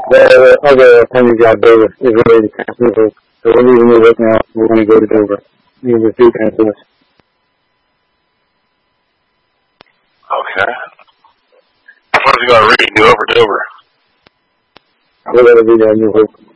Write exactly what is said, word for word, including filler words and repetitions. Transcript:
The other appointment job, Dover, is related to New Hope. So we're leaving New Hope now. We're going to go to Dover. These are two cancels. Okay. What is he going to read? New Hope or Dover? We're going to be there, New Hope.